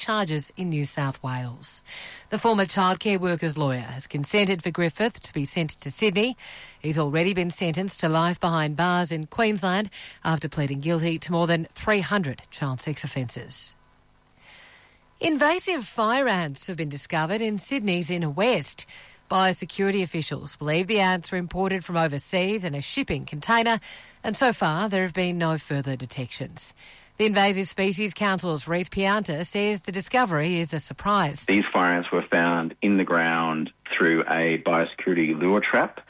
charges in New South Wales. The former childcare workers' lawyer has consented for Griffith to be sent to Sydney. He's already been sentenced to life behind bars in Queensland after pleading guilty to more than 300 child sex offences. Invasive fire ants have been discovered in Sydney's inner west. Biosecurity officials believe the ants were imported from overseas in a shipping container, and so far there have been no further detections. The Invasive Species Council's Reece Pianta says the discovery is a surprise. These fire ants were found in the ground through a biosecurity lure trap.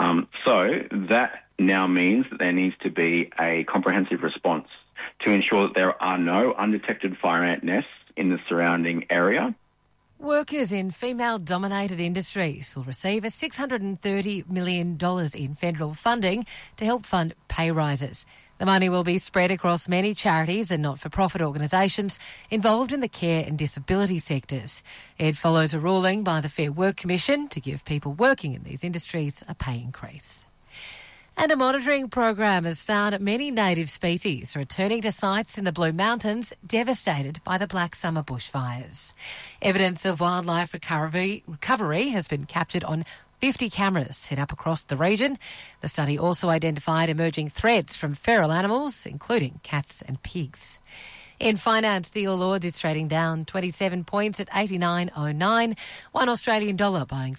So that now means that there needs to be a comprehensive response to ensure that there are no undetected fire ant nests in the surrounding area. Workers in female-dominated industries will receive a $630 million in federal funding to help fund pay rises. The money will be spread across many charities and not-for-profit organisations involved in the care and disability sectors. It follows a ruling by the Fair Work Commission to give people working in these industries a pay increase. And a monitoring program has found many native species returning to sites in the Blue Mountains devastated by the Black Summer bushfires. Evidence of wildlife recovery has been captured on 50 cameras set up across the region. The study also identified emerging threats from feral animals, including cats and pigs. In finance, the All Ords is trading down 27 points at 89.09. One Australian dollar buying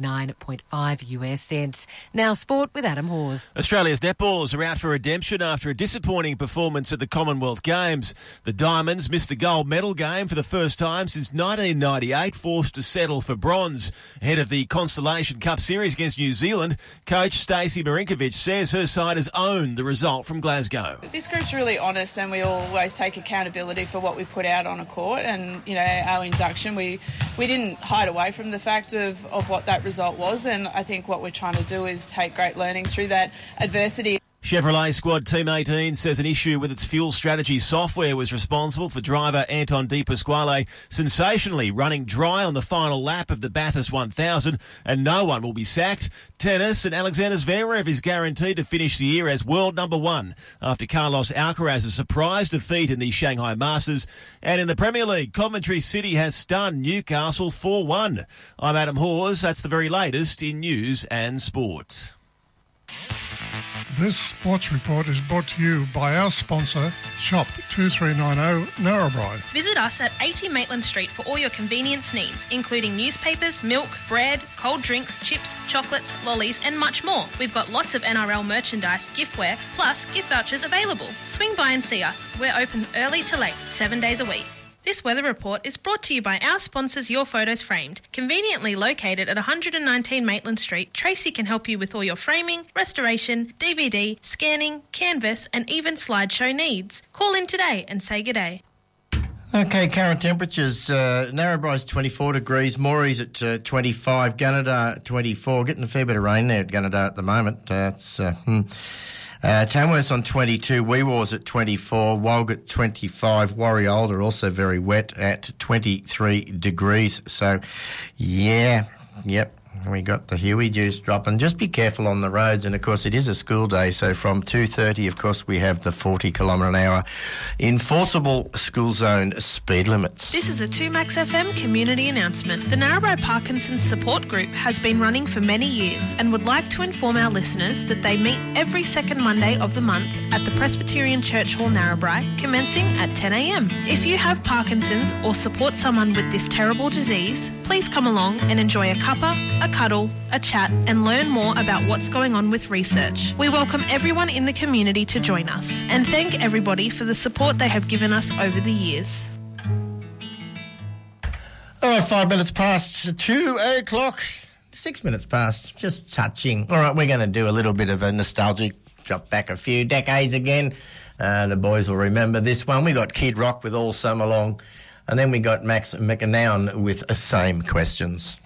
69.5 US cents. Now sport with Adam Hawes. Australia's netballers are out for redemption after a disappointing performance at the Commonwealth Games. The Diamonds missed the gold medal game for the first time since 1998, forced to settle for bronze. Ahead of the Constellation Cup Series against New Zealand, coach Stacey Marinkovic says her side has owned the result from Glasgow. This group's really honest and we always take accountability for what we put out on a court, and our induction we didn't hide away from the fact of what that result was, and I think what we're trying to do is take great learning through that adversity. Chevrolet squad Team 18 says an issue with its fuel strategy software was responsible for driver Anton De Pasquale sensationally running dry on the final lap of the Bathurst 1000, and no one will be sacked. Tennis, and Alexander Zverev is guaranteed to finish the year as world number one after Carlos Alcaraz's surprise defeat in the Shanghai Masters. And in the Premier League, Coventry City has stunned Newcastle 4-1. I'm Adam Hawes. That's the very latest in news and sport. This sports report is brought to you by our sponsor, Shop 2390 Narrabri. Visit us at 80 Maitland Street for all your convenience needs, including newspapers, milk, bread, cold drinks, chips, chocolates, lollies and much more. We've got lots of NRL merchandise, giftware, plus gift vouchers available. Swing by and see us. We're open early to late, 7 days a week. This weather report is brought to you by our sponsors Your Photos Framed. Conveniently located at 119 Maitland Street, Tracy can help you with all your framing, restoration, DVD, scanning, canvas and even slideshow needs. Call in today and say good day. Okay, current temperatures, Narrabri's 24 degrees, Moray's at 25, Gunnedah 24, getting a fair bit of rain there at Gunnedah at the moment. Tamworth on 22, Weewar's at 24, Walgett 25, Warriolda also very wet at 23 degrees. So, yep. We got the Huey juice dropping. Just be careful on the roads. And, of course, it is a school day. So from 2:30, of course, we have the 40 kilometre an hour enforceable school zone speed limits. This is a 2Max FM community announcement. The Narrabri Parkinson's Support Group has been running for many years and would like to inform our listeners that they meet every second Monday of the month at the Presbyterian Church Hall, Narrabri, commencing at 10 a.m. If you have Parkinson's or support someone with this terrible disease, please come along and enjoy a cuppa, a cuddle, a chat and learn more about what's going on with research. We welcome everyone in the community to join us and thank everybody for the support they have given us over the years. All right, 5 minutes past 2 o'clock. 6 minutes past, just touching. All right, we're going to do a little bit of a nostalgic drop back a few decades again. The boys will remember this one. We got Kid Rock with All Summer Long, and then we got Max McNown with Same Questions.